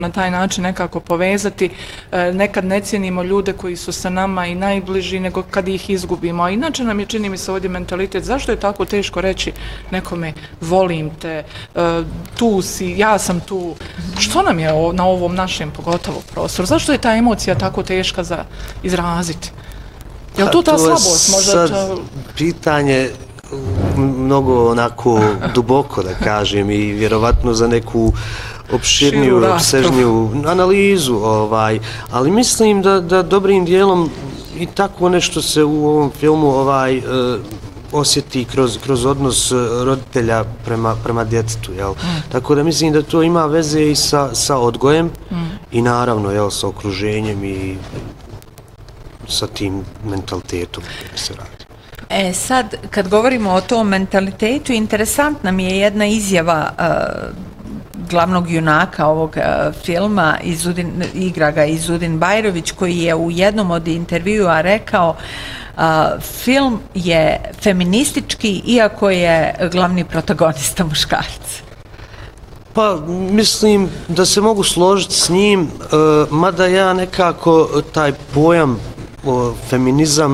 na taj način nekako povezati. Nekad ne cijenimo ljude koji su sa nama i najbliži nego kad ih izgubimo. A inače nam je, čini mi se, ovdje mentalitet. Zašto je tako teško reći nekome volim te, tu si, ja sam tu. Što nam je na ovom našem pogotovo prostoru? Zašto je ta emocija tako teška za izraziti? Je li to ta slabost možda? Sad pitanje mnogo onako duboko, da kažem, i vjerovatno za neku opširniju, opsežniju analizu, ali mislim da dobrim dijelom i tako nešto se u ovom filmu osjeti kroz odnos roditelja prema djetetu, jel? Tako da mislim da to ima veze i sa odgojem i naravno, jel, sa okruženjem i sa tim mentalitetom koji se radi. Sad, kad govorimo o tom mentalitetu, interesantna mi je jedna izjava glavnog junaka ovog filma, igra ga Izudin Bajrović, koji je u jednom od intervjua rekao film je feministički, iako je glavni protagonista muškarac. Pa, mislim da se mogu složiti s njim, mada ja nekako taj pojam feminizam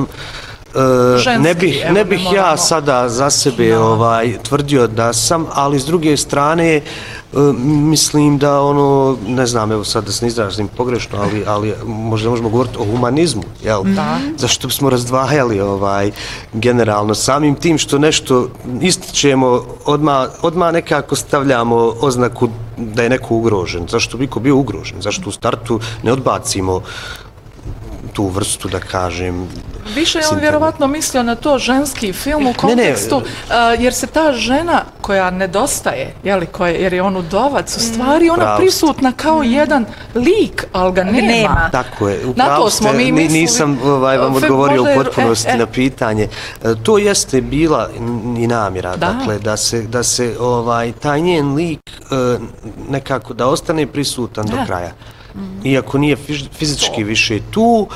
ne bih ja sada za sebe tvrdio da sam, ali s druge strane mislim da ne znam, evo sad da se ne izrazim pogrešno, ali možda možemo govoriti o humanizmu, jel? Zašto smo razdvajali generalno samim tim što nešto ističemo, odmah nekako stavljamo oznaku da je neko ugrožen. Zašto bi ko bio ugrožen? Zašto u startu ne odbacimo tu vrstu, da kažem... Više je on vjerovatno mislio na to ženski film u kontekstu, jer se ta žena koja nedostaje, jer je on udovac, u stvari ona prisutna kao jedan lik, ali ga nema. Tako je, upravo ste, nisam vam odgovorio u potpunosti na pitanje. To jeste bila i namjera, dakle, da se taj njen lik nekako da ostane prisutan do kraja. Iako nije fizički više tu,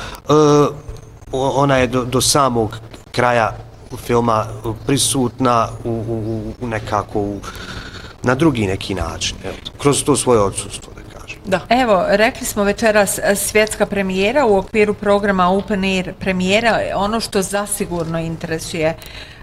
ona je do samog kraja filma prisutna nekako na drugi neki način, kroz to svoje odsustvo, da kažem. Evo, rekli smo večeras svjetska premijera u okviru programa Open Air premijera. Ono što zasigurno interesuje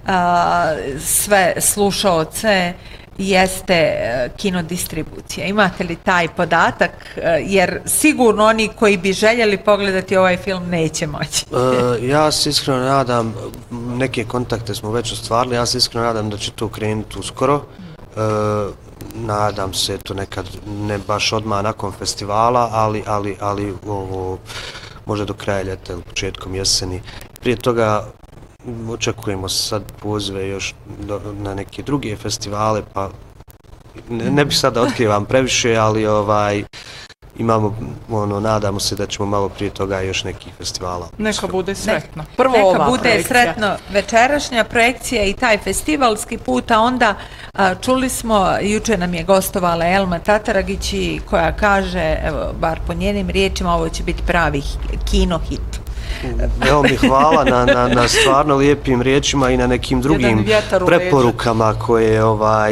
sve slušaoce jeste kinodistribucija. Imate li taj podatak? Jer sigurno oni koji bi željeli pogledati ovaj film neće moći. Ja se iskreno nadam, neke kontakte smo već ostvarili, ja se iskreno nadam da će to krenuti uskoro. Nadam se to nekad, ne baš odmah nakon festivala, ali možda do kraja ljeta ili početkom jeseni. Prije toga očekujemo sad pozive još na neke druge festivale, pa ne bih sad da otkrivam previše, ali imamo, nadamo se da ćemo malo prije toga još nekih festivala. Neka bude sretno. Neka bude sretno večerašnja projekcija i taj festivalski put, a onda čuli smo, juče nam je gostovala Elma Tataragić koja kaže, evo, bar po njenim riječima, ovo će biti pravi kino hit. Evo mi hvala na stvarno lijepim riječima i na nekim drugim preporukama koje,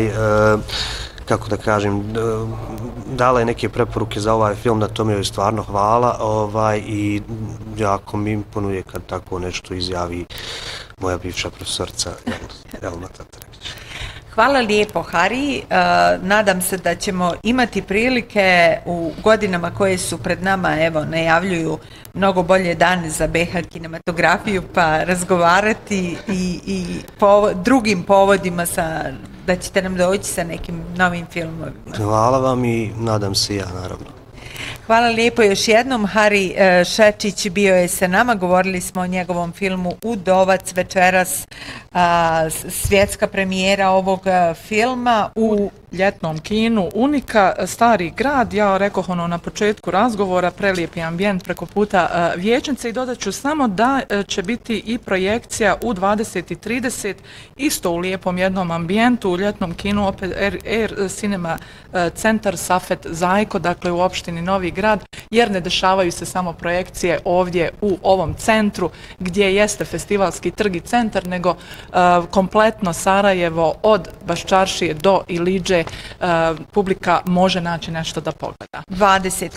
kako da kažem, dala je neke preporuke za ovaj film, na tome joj stvarno hvala i jako mi imponuje kad tako nešto izjavi moja bivša profesorica Elma Tataragić. Hvala lijepo, Hari. Nadam se da ćemo imati prilike u godinama koje su pred nama, evo, najavljuju mnogo bolje dane za BH kinematografiju, pa razgovarati i po drugim povodima da ćete nam doći sa nekim novim filmovima. Hvala vam i nadam se ja, naravno. Hvala lijepo još jednom. Hari Šečić bio je sa nama, govorili smo o njegovom filmu Udovac večeras, svjetska premijera ovog filma u ljetnom kinu Unika, Stari grad. Ja rekoh na početku razgovora, prelijepi ambijent preko puta Vijećnice i dodat ću samo da će biti i projekcija u 20:30, isto u lijepom jednom ambijentu, u ljetnom kinu, opet Air Cinema centar Safet Zajko, dakle u opštini Novi Grad, jer ne dešavaju se samo projekcije ovdje u ovom centru gdje jeste festivalski trg i centar, nego kompletno Sarajevo od Baščaršije do Iliđe gdje publika može naći nešto da pogleda. 20